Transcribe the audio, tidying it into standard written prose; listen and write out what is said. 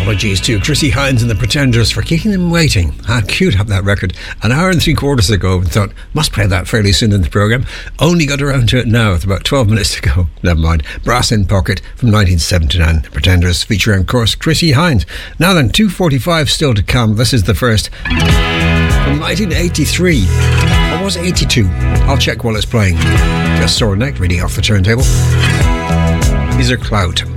Apologies to Chrissie Hynde and the Pretenders for keeping them waiting. How cute have that record. An hour and 3/4 ago, and thought, must play that fairly soon in the programme. Only got around to it now, with about 12 minutes to go. Never mind. Brass in Pocket from 1979. The Pretenders featuring, of course, Chrissie Hynde. Now then, 2:45 still to come. This is the first from 1983. Or was it 82? I'll check while it's playing. Just sore neck, reading off the turntable. These are Clout.